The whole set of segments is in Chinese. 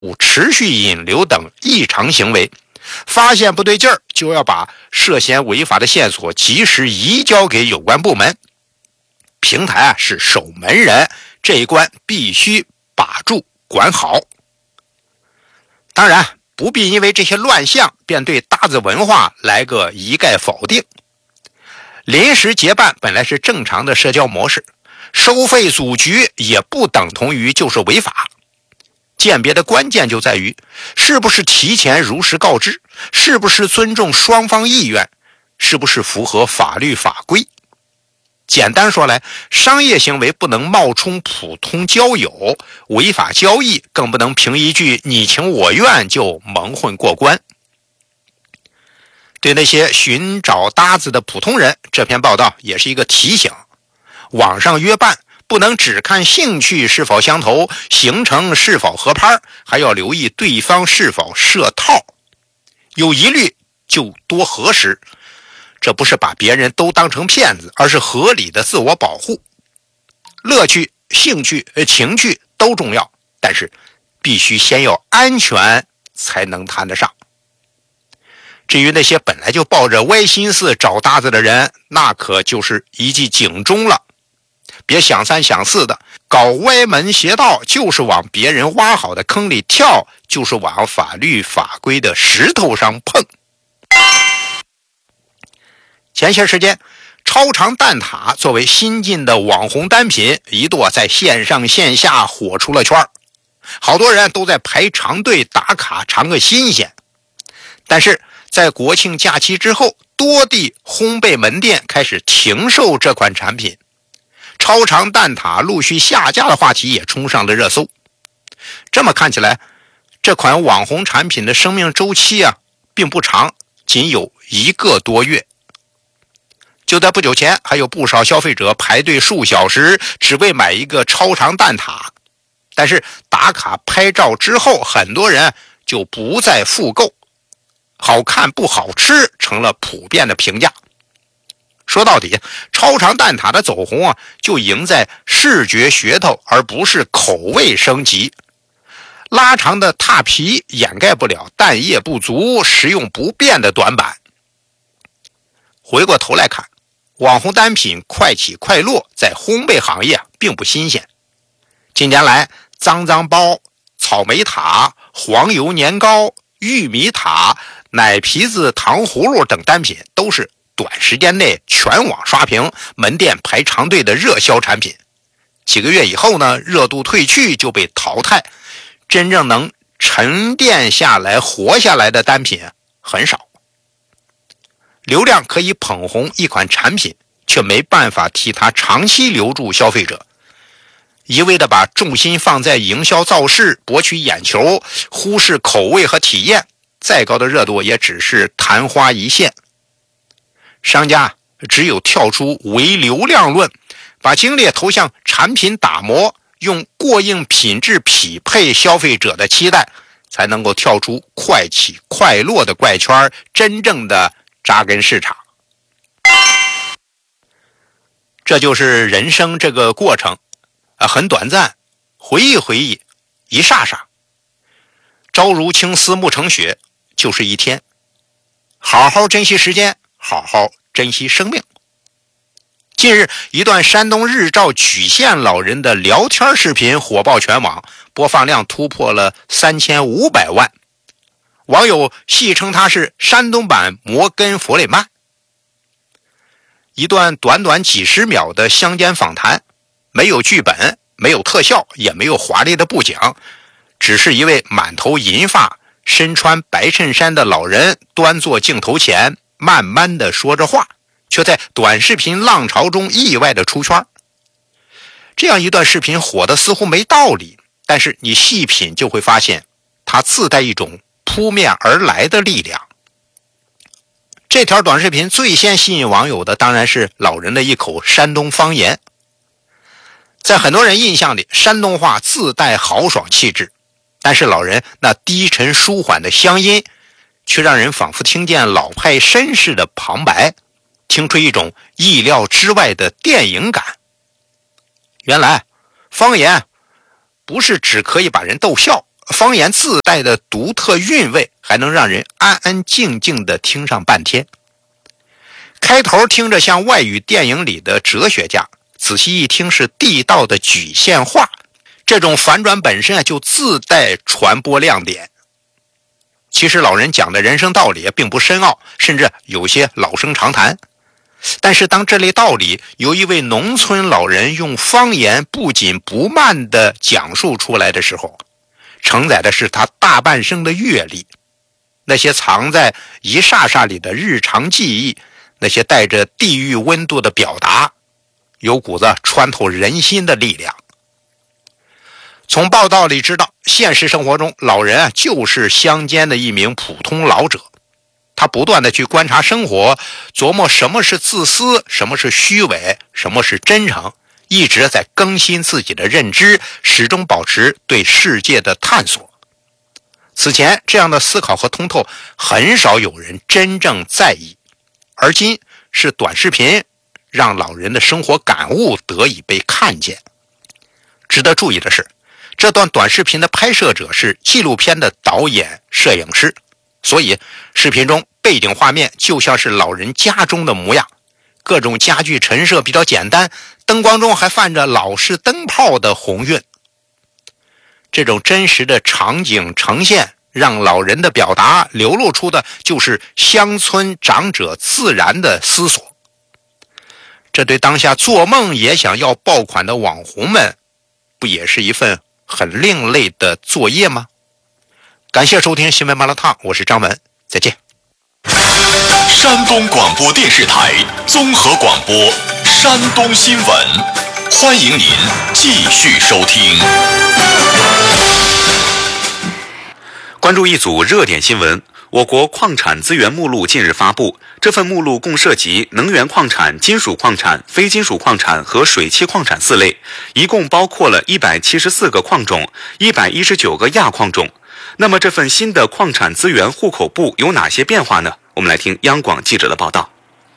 持续引流等异常行为，发现不对劲儿，就要把涉嫌违法的线索及时移交给有关部门。平台是守门人，这一关必须把住管好。当然，不必因为这些乱象便对搭子文化来个一概否定。临时结伴本来是正常的社交模式，收费组局也不等同于就是违法。鉴别的关键就在于是不是提前如实告知，是不是尊重双方意愿，是不是符合法律法规。简单说来，商业行为不能冒充普通交友，违法交易更不能凭一句你情我愿就蒙混过关。对那些寻找搭子的普通人，这篇报道也是一个提醒。网上约伴不能只看兴趣是否相投，行程是否合拍，还要留意对方是否设套。有疑虑就多核实，这不是把别人都当成骗子，而是合理的自我保护。乐趣、兴趣、情趣都重要，但是必须先有安全才能谈得上。至于那些本来就抱着歪心思找搭子的人，那可就是一记警钟了。别想三想四的，搞歪门邪道就是往别人挖好的坑里跳，就是往法律法规的石头上碰。前些时间，超长蛋挞作为新进的网红单品，一度在线上线下火出了圈，好多人都在排长队打卡尝个新鲜。但是在国庆假期之后，多地烘焙门店开始停售这款产品，超长蛋挞陆续下架的话题也冲上了热搜。这么看起来，这款网红产品的生命周期并不长，仅有1个多月。就在不久前，还有不少消费者排队数小时，只为买一个超长蛋挞。但是打卡拍照之后，很多人就不再复购，好看不好吃成了普遍的评价。说到底，超长蛋挞的走红就赢在视觉噱头，而不是口味升级。拉长的踏皮掩盖不了蛋液不足、食用不便的短板。回过头来看，网红单品快起快落在烘焙行业并不新鲜。近年来，脏脏包、草莓塔、黄油年糕、玉米塔、奶皮子糖葫芦等单品都是短时间内全网刷屏，门店排长队的热销产品。几个月以后呢，热度退去就被淘汰，真正能沉淀下来活下来的单品很少。流量可以捧红一款产品，却没办法替它长期留住消费者。一味的把重心放在营销造势，博取眼球，忽视口味和体验，再高的热度也只是昙花一现。商家只有跳出唯流量论，把精力投向产品打磨，用过硬品质匹配消费者的期待，才能够跳出快起快落的怪圈，真正的扎根市场。这就是人生这个过程，很短暂，回忆回忆，一霎霎。朝如青丝暮成雪，就是一天。好好珍惜时间，好好珍惜生命。近日，一段山东日照莒县老人的聊天视频火爆全网，播放量突破了3500万。网友戏称他是山东版摩根弗里曼。一段短短几十秒的乡间访谈，没有剧本，没有特效，也没有华丽的布景，只是一位满头银发、身穿白衬衫的老人端坐镜头前，慢慢地说着话，却在短视频浪潮中意外地出圈。这样一段视频火得似乎没道理，但是你细品就会发现，它自带一种扑面而来的力量。这条短视频最先吸引网友的当然是老人的一口山东方言。在很多人印象里，山东话自带豪爽气质，但是老人那低沉舒缓的乡音，却让人仿佛听见老派绅士的旁白，听出一种意料之外的电影感。原来方言不是只可以把人逗笑， 方言自带的独特韵味还能让人安安静静地听上半天。开头听着像外语电影里的哲学家，仔细一听是地道的举线话，这种反转本身就自带传播亮点。其实老人讲的人生道理并不深奥，甚至有些老生常谈，但是当这类道理由一位农村老人用方言不紧不慢地讲述出来的时候，承载的是他大半生的阅历，那些藏在一霎霎里的日常记忆，那些带着地域温度的表达，有股子穿透人心的力量。从报道里知道，现实生活中老人就是乡间的一名普通老者，他不断地去观察生活，琢磨什么是自私，什么是虚伪，什么是真诚，一直在更新自己的认知，始终保持对世界的探索。此前这样的思考和通透很少有人真正在意，而今是短视频让老人的生活感悟得以被看见。值得注意的是，这段短视频的拍摄者是纪录片的导演、摄影师，所以视频中背景画面就像是老人家中的模样，各种家具陈设比较简单，灯光中还泛着老式灯泡的红晕。这种真实的场景呈现，让老人的表达流露出的就是乡村长者自然的思索。这对当下做梦也想要爆款的网红们，不也是一份很另类的作业吗？感谢收听新闻麻辣烫，我是张文，再见。 山东广播电视台综合广播山东新闻，欢迎您继续收听。 关注一组热点新闻。我国矿产资源目录近日发布，这份目录共涉及能源矿产、金属矿产、非金属矿产和水汽矿产4类，一共包括了174个矿种、119个亚矿种。那么这份新的矿产资源户口簿有哪些变化呢？我们来听央广记者的报道。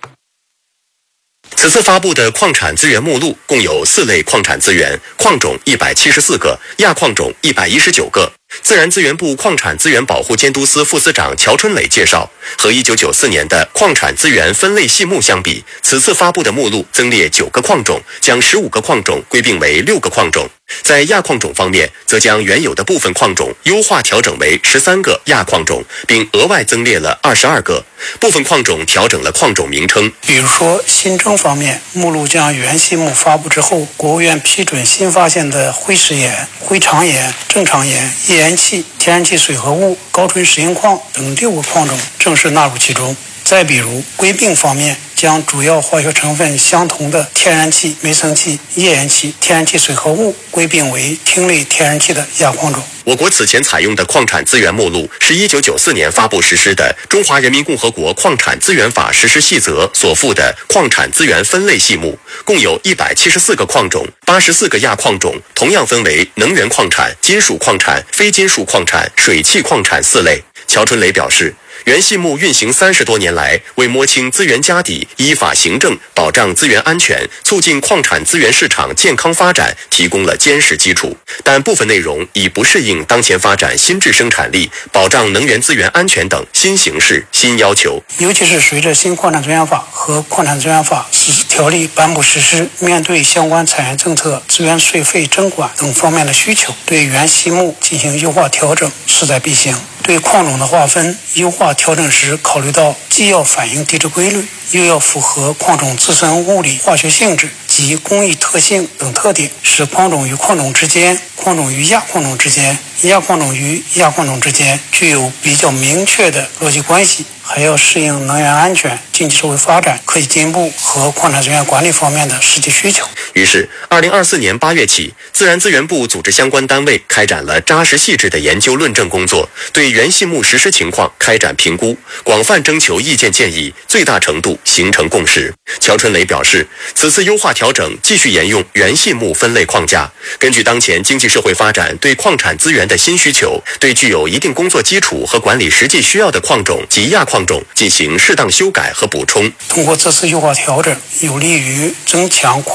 此次发布的矿产资源目录共有4类矿产资源，矿种174个，亚矿种119个。自然资源部矿产资源保护监督司副司长乔春磊介绍，和1994年的矿产资源分类细目相比，此次发布的目录增列9个矿种，将15个矿种归并为6个矿种。在亚矿种方面，则将原有的部分矿种优化调整为13个亚矿种，并额外增列了22个。部分矿种调整了矿种名称。 比如说新增方面，目录将原细目发布之后，国务院批准新发现的灰石岩、灰长岩、正常岩、页岩气、天然气水合物、高纯石英矿等6个矿种正式纳入其中。再比如归并方面，将主要化学成分相同的天然气、煤层气、页岩气、天然气水合物归并为烃类天然气的亚矿种。 我国此前采用的矿产资源目录是1994年发布实施的《中华人民共和国矿产资源法实施细则》所附的矿产资源分类细目，共有174个矿种、84个亚矿种，同样分为能源矿产、金属矿产、非金属矿产、水汽矿产4类。乔春磊表示，原细目运行30多年来，为摸清资源家底、依法行政、保障资源安全、促进矿产资源市场健康发展提供了坚实基础，但部分内容已不适应当前发展新质生产力、保障能源资源安全等新形势、新要求。 尤其是随着新矿产资源法和矿产资源法实施条例颁布实施，面对相关产业政策、资源税费征管等方面的需求，对原细目进行优化调整势在必行。对矿种的划分优化调整时，考虑到既要反映地质规律，又要符合矿种自身物理化学性质及工艺特性等特点，使矿种与矿种之间、矿种与亚矿种之间、亚矿种与亚矿种之间具有比较明确的逻辑关系，还要适应能源安全、经济社会发展、科技进步和矿产资源管理方面的实际需求。 于是2024年8月起，自然资源部组织相关单位开展了扎实细致的研究论证工作，对原细目实施情况开展评估，广泛征求意见建议，最大程度形成共识。乔春磊表示，此次优化调整继续沿用原细目分类框架，根据当前经济社会发展对矿产资源的新需求，对具有一定工作基础和管理实际需要的矿种及亚矿种进行适当修改和补充。 通过这次优化调整，有利于增强矿产资源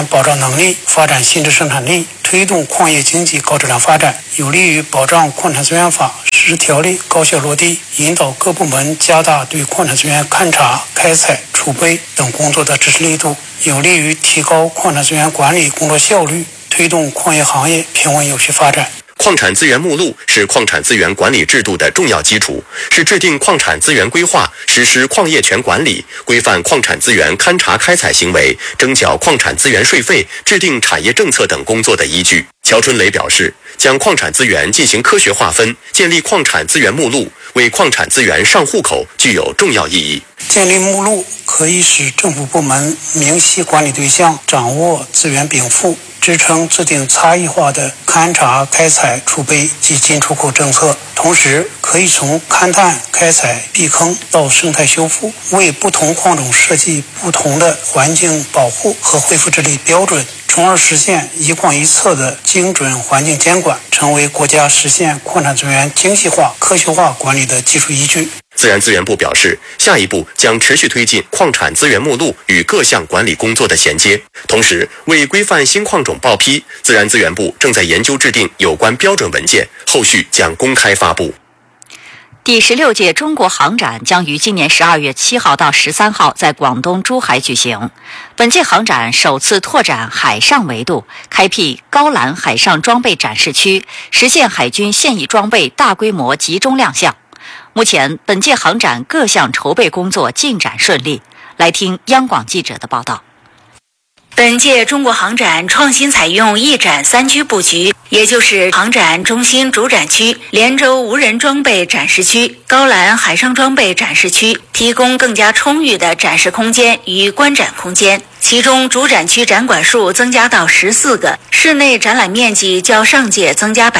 保障能力，发展新质生产力，推动矿业经济高质量发展，有利于保障矿产资源法实施条例高效落地，引导各部门加大对矿产资源勘查、开采、储备等工作的支持力度，有利于提高矿产资源管理工作效率，推动矿业行业平稳有序发展。 矿产资源目录是矿产资源管理制度的重要基础，是制定矿产资源规划、实施矿业权管理、规范矿产资源勘查开采行为、征缴矿产资源税费、制定产业政策等工作的依据。乔春雷表示，将矿产资源进行科学划分，建立矿产资源目录，为矿产资源上户口具有重要意义。 建立目录可以使政府部门明晰管理对象，掌握资源禀赋，支撑制定差异化的勘查、开采、储备及进出口政策，同时可以从勘探、开采、避坑到生态修复，为不同矿种设计不同的环境保护和恢复治理标准，从而实现一矿一策的精准环境监管，成为国家实现矿产资源精细化、科学化管理的技术依据。 自然资源部表示，下一步将持续推进矿产资源目录与各项管理工作的衔接，同时为规范新矿种报批，自然资源部正在研究制定有关标准文件，后续将公开发布。 第16届中国航展将于今年12月7号到13号在广东珠海举行。本届航展首次拓展海上维度，开辟高栏海上装备展示区，实现海军现役装备大规模集中亮相。目前，本届航展各项筹备工作进展顺利。来听央广记者的报道。本届中国航展创新采用一展三区布局，也就是航展中心主展区、连州无人装备展示区、高栏海上装备展示区，提供更加充裕的展示空间与观展空间。其中主展区展馆数增加到14个，室内展览面积较上届增加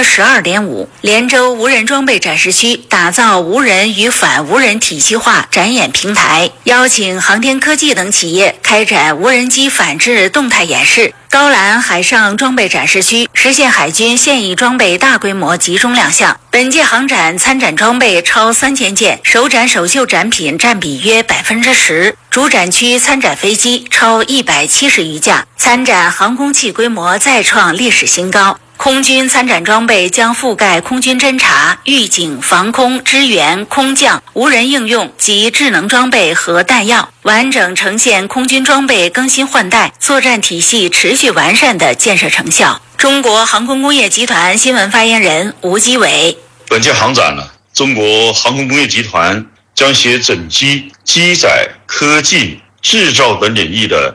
12.5%。连州无人装备展示区打造无人与反无人体系化展演平台，邀请航天科技等企业开展无人机反制动态演示。高栏海上装备展示区实现海军现役装备大规模集中亮相。本届航展参展装备超3000件，首展首秀展品占比约 10%。主展区参展飞机超170余架，参展航空器规模再创历史新高。空军参展装备将覆盖空军侦察、预警、防空、支援、空降、无人应用及智能装备和弹药，完整呈现空军装备更新换代、作战体系持续完善的建设成效。中国航空工业集团新闻发言人吴基伟： 本届航展呢，中国航空工业集团将携整机、机载、科技、制造等领域的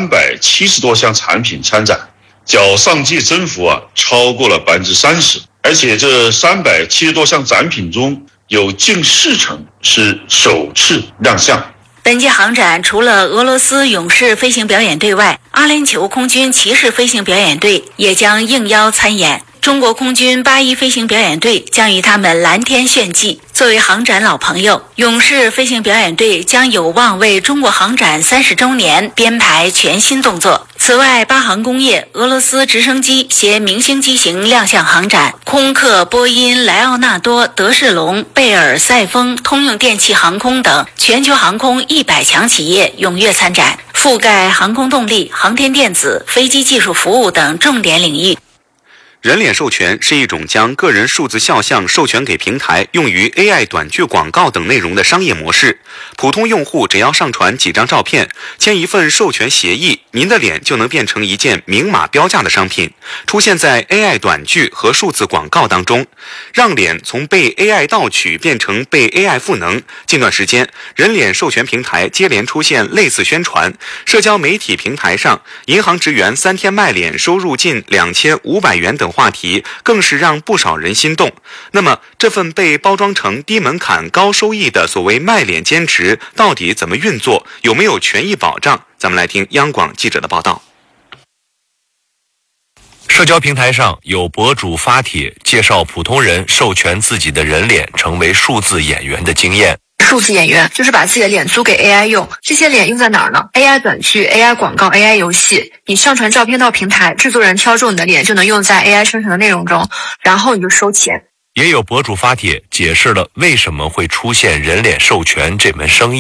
370多项产品参展，较上届增幅超过了30%，而且这370多项展品中有近40%是首次亮相。 本届航展除了俄罗斯勇士飞行表演队外，阿联酋空军骑士飞行表演队也将应邀参演。中国空军81飞行表演队将与他们蓝天炫技。作为航展老朋友，勇士飞行表演队将有望为中国航展30周年编排全新动作。此外，巴航工业、俄罗斯直升机携明星机型亮相航展，空客、波音、莱奥纳多、德士隆、贝尔、赛丰、通用电气航空等全球航空100强企业踊跃参展，覆盖航空动力、航天电子、飞机技术服务等重点领域。 人脸授权是一种将个人数字肖像授权给平台用于 AI 短剧广告等内容的商业模式。普通用户只要上传几张照片，签一份授权协议，您的脸就能变成一件明码标价的商品，出现在 AI 短剧和数字广告当中，让脸从被 AI 盗取变成被 AI 赋能。近段时间，人脸授权平台接连出现类似宣传，社交媒体平台上，银行职员3天卖脸收入近2500元等话题更是让不少人心动。那么这份被包装成低门槛高收益的所谓卖脸兼职到底怎么运作，有没有权益保障？咱们来听央广记者的报道。 社交平台上有博主发帖介绍普通人授权自己的人脸成为数字演员的经验。 数字演员就是把自己的脸租给 AI 用，这些脸用在哪儿呢？ AI 短剧、AI 广告、AI 游戏。你上传照片到平台，制作人挑中你的脸就能用在 AI 生成的内容中，然后你就收钱。 也有博主发帖解释了为什么会出现人脸授权这门生意。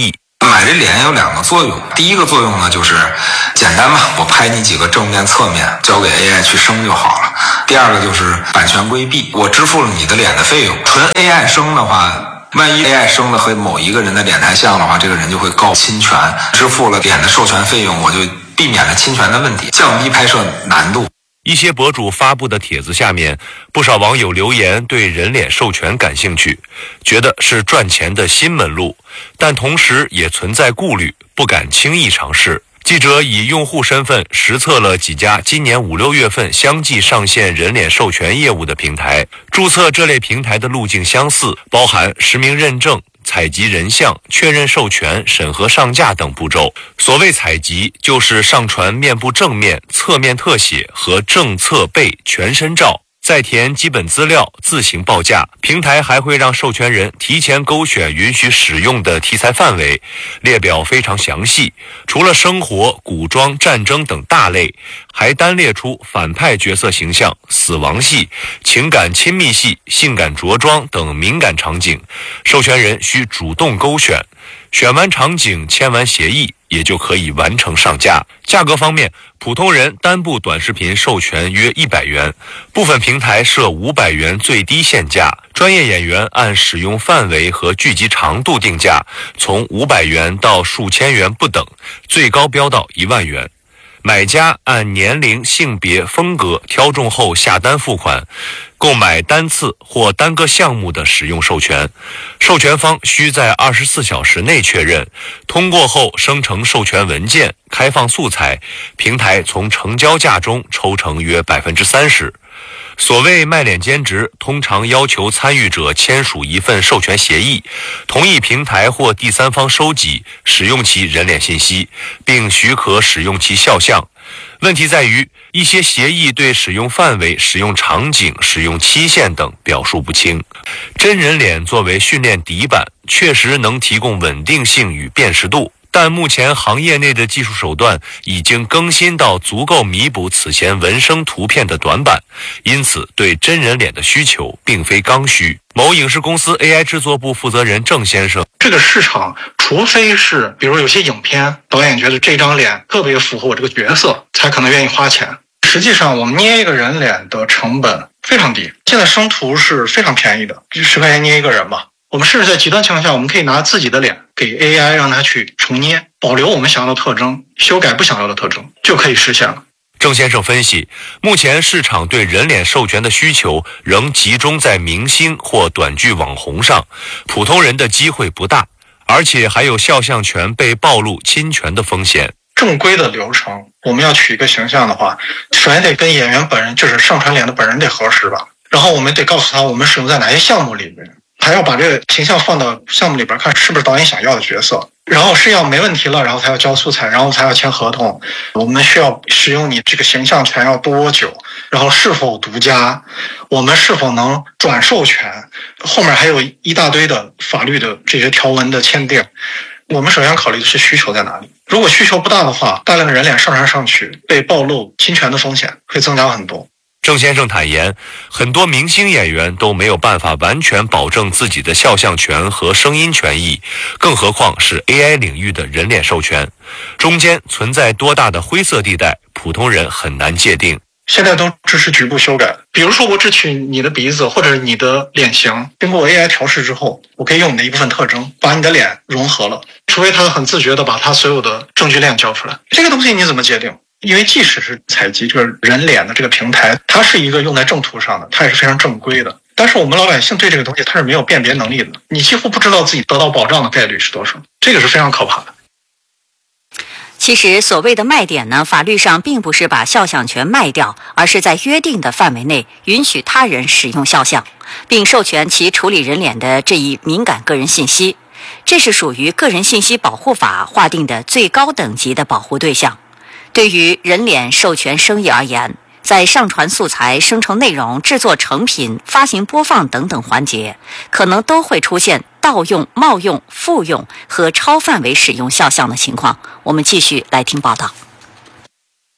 买这脸有2个作用，第一个作用呢就是简单嘛，我拍你几个正面侧面交给 AI 去生就好了。第二个就是版权规避，我支付了你的脸的费用，纯 AI 生的话，万一 AI 生的和某一个人的脸太像的话，这个人就会告侵权，支付了脸的授权费用，我就避免了侵权的问题，降低拍摄难度。 一些博主发布的帖子下面，不少网友留言对人脸授权感兴趣，觉得是赚钱的新门路，但同时也存在顾虑，不敢轻易尝试。记者以用户身份实测了几家今年5、6月份相继上线人脸授权业务的平台，注册这类平台的路径相似，包含实名认证、采集人像、确认授权、审核上架等步骤。所谓采集，就是上传面部正面、侧面特写和正侧背全身照，再填基本资料，自行报价。平台还会让授权人提前勾选允许使用的题材范围，列表非常详细，除了生活、古装、战争等大类，还单列出反派角色形象、死亡戏、情感亲密戏、性感着装等敏感场景，授权人需主动勾选，选完场景签完协议，也就可以完成上架。价格方面，普通人单部短视频授权约100元，部分平台设500元最低限价，专业演员按使用范围和剧集长度定价，从500元到数千元不等，最高标到1万元。买家按年龄、性别、风格挑中后下单付款，购买单次或单个项目的使用授权，授权方需在24小时内确认，通过后生成授权文件，开放素材，平台从成交价中抽成约30%。所谓卖脸兼职，通常要求参与者签署一份授权协议，同意平台或第三方收集、使用其人脸信息，并许可使用其肖像。问题在于，一些协议对使用范围、使用场景、使用期限等表述不清。真人脸作为训练底板，确实能提供稳定性与辨识度，但目前行业内的技术手段已经更新到足够弥补此前纹身图片的短板，因此对真人脸的需求并非刚需。某影视公司 AI 制作部负责人郑先生， 这个市场除非是比如有些影片导演觉得这张脸特别符合我这个角色，才可能愿意花钱。实际上我们捏一个人脸的成本非常低，现在生图是非常便宜的，10块钱捏一个人吧。我们甚至在极端情况下，我们可以拿自己的脸给 AI 让它去重捏，保留我们想要的特征，修改不想要的特征，就可以实现了。 郑先生分析，目前市场对人脸授权的需求仍集中在明星或短剧网红上，普通人的机会不大，而且还有肖像权被暴露侵权的风险。 正规的流程，我们要取一个形象的话，首先得跟演员本人，就是上传脸的本人得核实吧，然后我们得告诉他我们使用在哪些项目里面，还要把这个形象放到项目里边看是不是导演想要的角色，然后是要没问题了，然后才要交素材，然后才要签合同。我们需要使用你这个形象权要多久，然后是否独家，我们是否能转授权，后面还有一大堆的法律的这些条文的签订。我们首先考虑的是需求在哪里，如果需求不大的话，大量的人脸上传上去被暴露侵权的风险会增加很多。 郑先生坦言，很多明星演员都没有办法完全保证自己的肖像权和声音权益，更何况是 AI 领域的人脸授权，中间存在多大的灰色地带，普通人很难界定。 现在都支持局部修改，比如说我只取你的鼻子或者你的脸型，经过 AI 调试之后，我可以用你的一部分特征把你的脸融合了，除非他很自觉的把他所有的证据链交出来。这个东西你怎么界定？因为即使是采集这个人脸的这个平台，它是一个用在正图上的，它也是非常正规的，但是我们老百姓对这个东西它是没有辨别能力的，你几乎不知道自己得到保障的概率是多少，这个是非常可怕的。 其实所谓的卖点呢，法律上并不是把肖像权卖掉，而是在约定的范围内允许他人使用肖像，并授权其处理人脸的这一敏感个人信息，这是属于个人信息保护法划定的最高等级的保护对象。对于人脸授权生意而言，在上传素材、生成内容、制作成品、发行播放等等环节，可能都会出现盗用、冒用、复用和超范围使用肖像的情况。我们继续来听报道。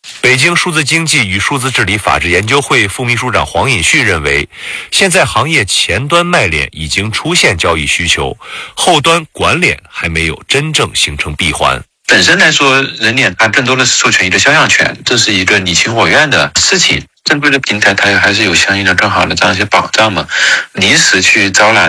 北京数字经济与数字治理法治研究会副秘书长黄尹旭认为，现在行业前端卖脸已经出现交易需求，后端管脸还没有真正形成闭环。 本身来说，人脸它更多的是授权一个肖像权，这是一个你情我愿的事情。正规的平台它还是有相应的更好的这样一些保障嘛。临时去招揽